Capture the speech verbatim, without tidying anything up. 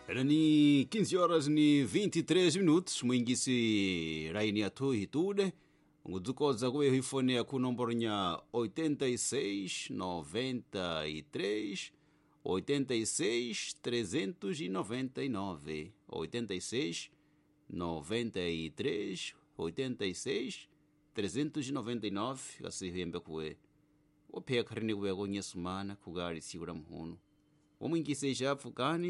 Era ni quinze horas ni vinte e três minutos mwingisi raini atu hitude ngudukoza kuwe hifone ya kunomboro nya oitenta e seis noventa e três oitenta e seis trezentos e noventa e nove oitenta e seis noventa e três oitenta e seis trezentos e noventa e nove kasi hembe kuwe opheka rini kuwe konyesumana kugali siku la mhunu omwingise japfukani